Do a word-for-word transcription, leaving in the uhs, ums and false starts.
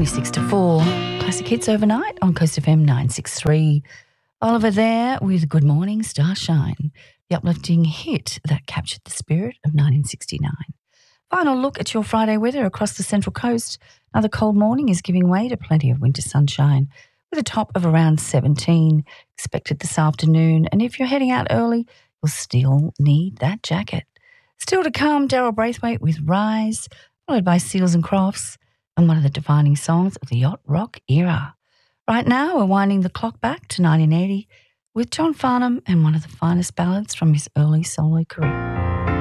twenty-six to four. Classic hits overnight on Coast F M nine sixty-three. Oliver there with Good Morning Starshine, the uplifting hit that captured the spirit of nineteen sixty-nine. Final look at your Friday weather across the Central Coast. Another cold morning is giving way to plenty of winter sunshine with a top of around seventeen expected this afternoon. And if you're heading out early, you'll still need that jacket. Still to come, Daryl Braithwaite with Rise, followed by Seals and Crofts, and one of the defining songs of the yacht rock era. Right now, we're winding the clock back to nineteen eighty with John Farnham and one of the finest ballads from his early solo career.